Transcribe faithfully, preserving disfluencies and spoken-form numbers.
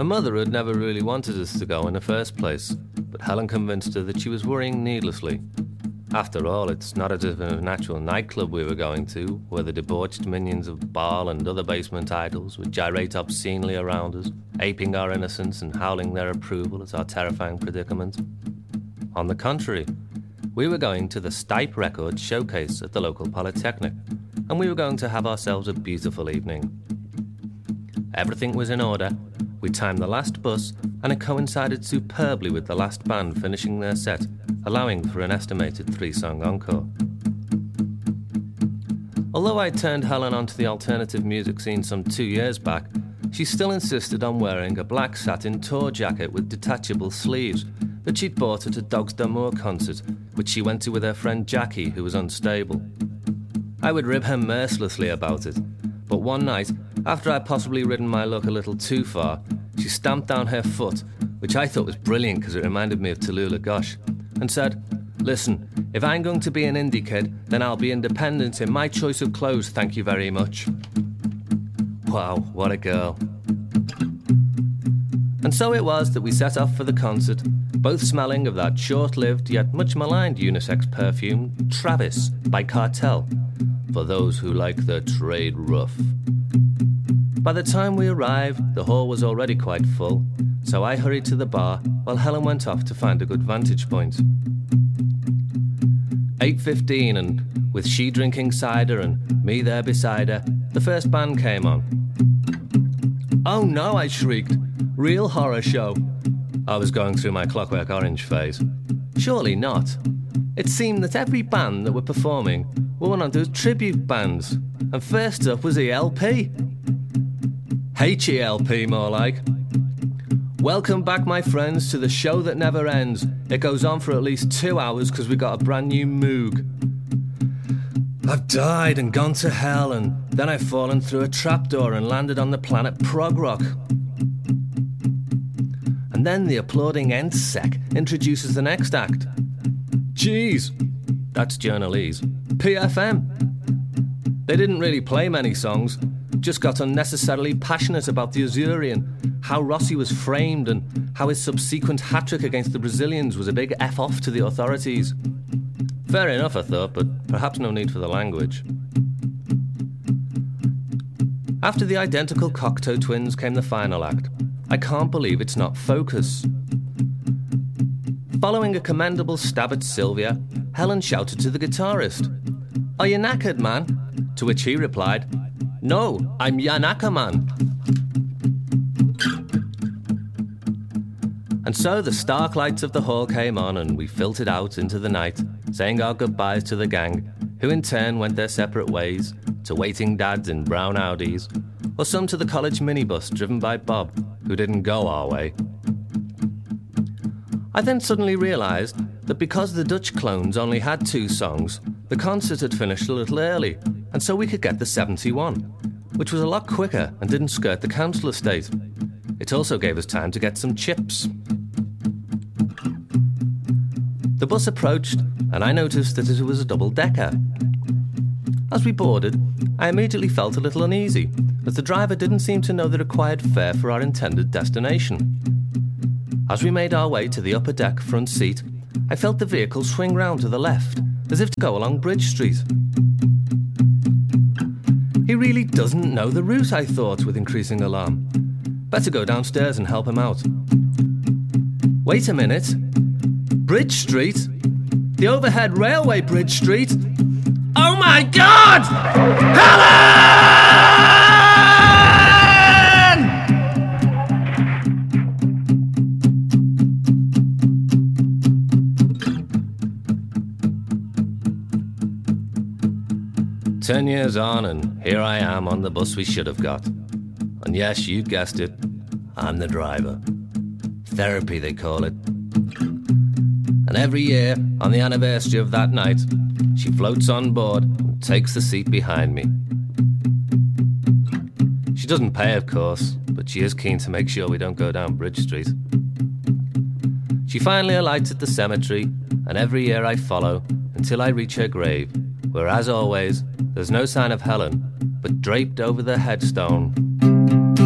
Her mother had never really wanted us to go in the first place, but Helen convinced her that she was worrying needlessly. After all, it's not as if in a natural nightclub we were going to, where the debauched minions of Baal and other basement idols would gyrate obscenely around us, aping our innocence and howling their approval at our terrifying predicament. On the contrary, we were going to the Stipe Records showcase at the local Polytechnic, and we were going to have ourselves a beautiful evening. Everything was in order. We timed the last bus, and it coincided superbly with the last band finishing their set, allowing for an estimated three-song encore. Although I turned Helen onto the alternative music scene some two years back, she still insisted on wearing a black satin tour jacket with detachable sleeves that she'd bought at a Dogs d'Amour concert, which she went to with her friend Jackie, who was unstable. I would rib her mercilessly about it, but one night, after I'd possibly ridden my luck a little too far, she stamped down her foot, which I thought was brilliant because it reminded me of Tallulah Gosh, and said, "Listen, if I'm going to be an indie kid, then I'll be independent in my choice of clothes, thank you very much." Wow, what a girl. And so it was that we set off for the concert, both smelling of that short-lived yet much maligned unisex perfume, Travis, by Cartel, for those who like their trade rough. By the time we arrived, the hall was already quite full, so I hurried to the bar while Helen went off to find a good vantage point. eight fifteen, and with she drinking cider and me there beside her, the first band came on. "Oh no," I shrieked. "Real horror show." I was going through my Clockwork Orange phase. Surely not. It seemed that every band that were performing were one of those tribute bands, and first up was E L P. H E L P, more like. "Welcome back, my friends, to the show that never ends. It goes on for at least two hours because we got a brand new Moog. I've died and gone to hell, and then I've fallen through a trapdoor and landed on the planet Prog Rock." And then the applauding N-Sec introduces the next act. Jeez, that's Journalese. P F M. They didn't really play many songs, just got unnecessarily passionate about the Azzurri, how Rossi was framed, and how his subsequent hat-trick against the Brazilians was a big F-off to the authorities. Fair enough, I thought, but perhaps no need for the language. After the identical Cocteau twins came the final act. I can't believe it's not Focus. Following a commendable stab at Sylvia, Helen shouted to the guitarist, "Are you knackered, man?" To which he replied, "No, I'm Yanaka, man." And so the stark lights of the hall came on and we filtered out into the night, saying our goodbyes to the gang, who in turn went their separate ways, to waiting dads in brown Audis, or some to the college minibus driven by Bob, who didn't go our way. I then suddenly realised that because the Dutch clones only had two songs, the concert had finished a little early, and so we could get the seventy-one, which was a lot quicker and didn't skirt the council estate. It also gave us time to get some chips. The bus approached, and I noticed that it was a double-decker. As we boarded, I immediately felt a little uneasy, as the driver didn't seem to know the required fare for our intended destination. As we made our way to the upper deck front seat, I felt the vehicle swing round to the left, as if to go along Bridge Street. He really doesn't know the route, I thought, with increasing alarm. Better go downstairs and help him out. Wait a minute. Bridge Street? The overhead railway Bridge Street? Oh my God! Helen! Ten years on, and here I am on the bus we should have got. And yes, you guessed it, I'm the driver. Therapy, they call it. And every year, on the anniversary of that night, she floats on board and takes the seat behind me. She doesn't pay, of course, but she is keen to make sure we don't go down Bridge Street. She finally alights at the cemetery, and every year I follow until I reach her grave, where, as always, there's no sign of Helen, but draped over the headstone